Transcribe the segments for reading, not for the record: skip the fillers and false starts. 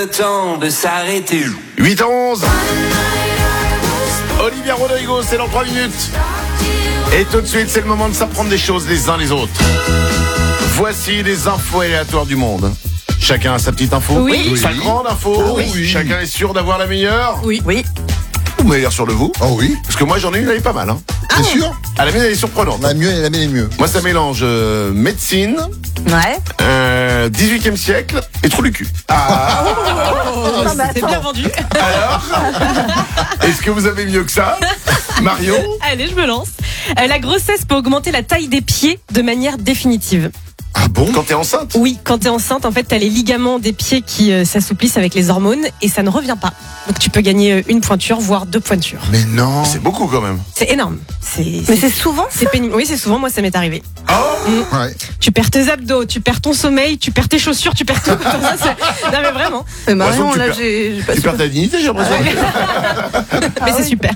Temps de s'arrêter. 8h11. Olivia Rodrigo, c'est dans 3 minutes. Et tout de suite, c'est le moment de s'apprendre des choses les uns les autres. Voici les infos aléatoires du monde. Chacun a sa petite info. Oui. Sa grande info. Oui. Chacun est sûr d'avoir la meilleure. Oui. Vous m'avez l'air sûr de vous. Oh oui, Parce que moi, j'en ai une, elle est pas mal. Hein. c'est sûr. Ah, la mienne, elle est surprenante. La mienne est mieux. Moi, ça mélange médecine, Ouais. 18e siècle et trou du cul. C'est bien vendu. Alors, est-ce que vous avez mieux que ça, Marion? Allez, je me lance. La grossesse peut augmenter la taille des pieds de manière définitive. Ah bon? Quand t'es enceinte? Oui, quand t'es enceinte, en fait, t'as les ligaments des pieds qui s'assouplissent avec les hormones et ça ne revient pas. Donc tu peux gagner une pointure, voire 2 pointures. Mais non. C'est beaucoup quand même. C'est énorme. Mais c'est souvent c'est pénible. Oui, c'est souvent. Moi, ça m'est arrivé. Ouais. Tu perds tes abdos, tu perds ton sommeil, tu perds tes chaussures, tu perds tout. Non, mais vraiment. Mais De toute façon, Marion, tu là, perds- j'ai pas Tu perds ta dignité, j'ai l'impression. Mais c'est super.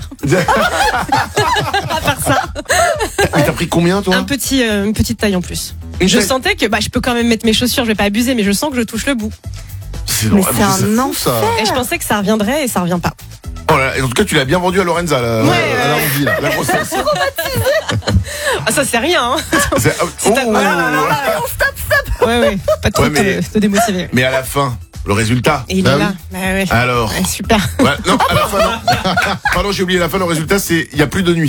À part ça, Et t'as pris combien, toi? une petite taille en plus. Une Je taille- sentais que je peux quand même mettre mes chaussures, je vais pas abuser, mais je sens que je touche le bout. C'est Mais drôle. c'est un fou, enfer. ça. Et je pensais que ça reviendrait et ça revient pas. Oh là, et en tout cas, tu l'as bien vendu à Lorenza, là. Ouais, à la envie, là. La grossesse. Ah, ça c'est rien. Hein. C'est- Ouais. Pas de Ouais, truc mais- te démotiver. Mais à la fin, le résultat. Et il Bah est là. oui. Bah ouais. Alors. Ouais, super. Ouais, non, à la fin, non. Pardon, j'ai oublié la fin. Le résultat, c'est il y a plus de nuit.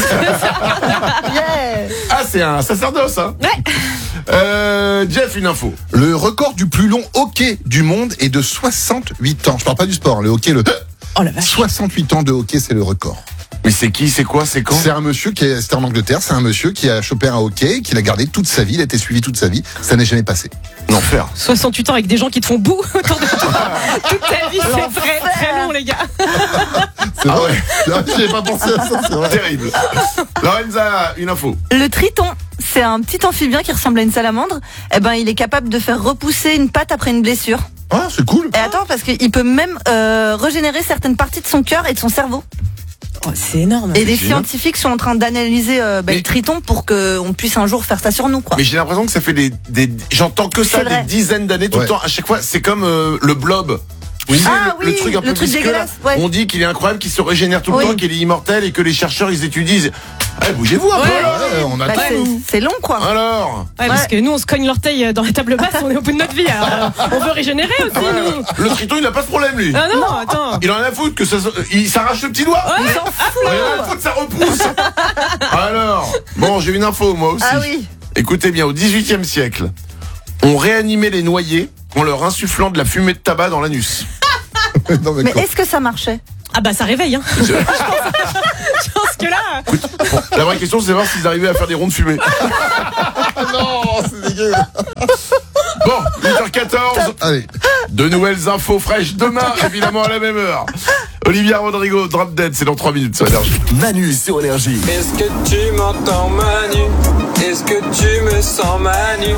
Ah, c'est un sacerdoce, hein. Ouais. Jeff, une info. Le record du plus long hockey du monde est de 68 ans. Je parle pas du sport, le hockey, Oh la vache. 68 ans de hockey, c'est le record. Mais c'est qui, c'est quoi, c'est quand? C'est un monsieur c'était en Angleterre, c'est un monsieur qui a chopé un hockey, qui l'a gardé toute sa vie, il a été suivi toute sa vie, ça n'est jamais passé. L'enfer. 68 ans avec des gens qui te font boue autour de toi. Toute ta vie, c'est très très long, les gars. C'est Ah vrai. ouais. Non, j'avais pas pensé à ça, c'est vrai. Terrible. Lorenza, une info. Le triton, c'est un petit amphibien qui ressemble à une salamandre. Eh ben, il est capable de faire repousser une patte après une blessure. Ah, c'est cool. Et attends, parce qu'il peut même régénérer certaines parties de son cœur et de son cerveau. Oh, c'est énorme. Et des génial. scientifiques sont en train d'analyser Mais- le triton pour qu'on puisse un jour faire ça sur nous, quoi. Mais j'ai l'impression que ça fait j'entends que ça C'est vrai. des dizaines d'années tout le Ouais. temps. À chaque fois, c'est comme le blob. Vous savez, Ah le oui, truc un peu le truc visqueux, là. dégueulasse, ouais. On dit qu'il est incroyable, qu'il se régénère tout le Oui. temps, qu'il est immortel et que les chercheurs ils étudient. Bougez-vous un peu Ouais. là. Ouais, on Bah, attend. c'est long, quoi. Alors, Ouais, parce que nous, on se cogne l'orteil dans la table basse, on est au bout de notre vie. Alors, on veut régénérer aussi, nous. le triton il a pas ce problème lui. Ah non, attends. Il en a à foutre que ça, il s'arrache le petit doigt. Il s'en fout. Rien à foutre, ça repousse. Alors, bon, j'ai une info moi aussi. Ah oui. Écoutez bien, au XVIIIe siècle, on réanimait les noyés en leur insufflant de la fumée de tabac dans l'anus. Non, mais Mais quoi. est-ce que ça marchait? Ah bah ça réveille, hein. Je pense que là. La vraie question, c'est voir s'ils arrivaient à faire des ronds de fumée. Non, c'est dégueu. Bon, 8h14, Allez. de nouvelles infos fraîches demain, évidemment à la même heure. Olivia Rodrigo, Drop Dead, c'est dans 3 minutes sur Énergie. Manu sur Énergie. Est-ce que tu m'entends, Manu? Est-ce que tu me sens, Manu?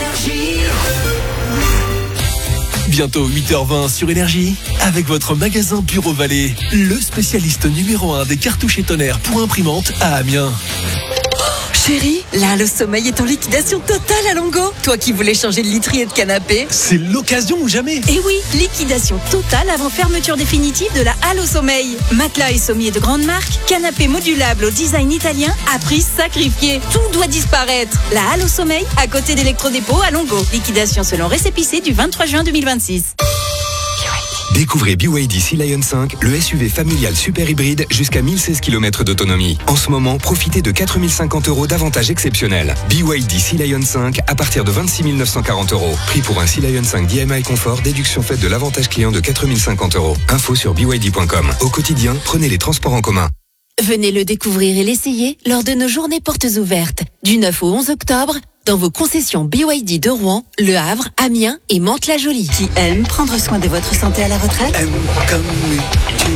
Bientôt 8h20 sur Énergie, avec votre magasin Bureau Vallée, le spécialiste numéro 1 des cartouches et tonnerres pour imprimantes à Amiens. Chérie, là, le sommeil est en liquidation totale à Longo. Toi qui voulais changer de literie et de canapé. C'est l'occasion ou jamais. Et oui, liquidation totale avant fermeture définitive de la Halle au sommeil. Matelas et sommiers de grande marque, canapé modulable au design italien, à prix sacrifié. Tout doit disparaître. La Halle au sommeil, à côté d'Electrodépôt à Longo. Liquidation selon récépissé du 23 juin 2026. Découvrez BYD Sea Lion 5, le SUV familial super hybride jusqu'à 1016 km d'autonomie. En ce moment, profitez de 4050 € d'avantages exceptionnels. BYD Sea Lion 5 à partir de 26 940 €. Prix pour un Sea Lion 5 DMI Confort, déduction faite de l'avantage client de 4050 €. Info sur byd.com. Au quotidien, prenez les transports en commun. Venez le découvrir et l'essayer lors de nos journées portes ouvertes. Du 9 au 11 octobre, dans vos concessions BYD de Rouen, Le Havre, Amiens et Mantes-la-Jolie. Qui aime prendre soin de votre santé à la retraite? Comme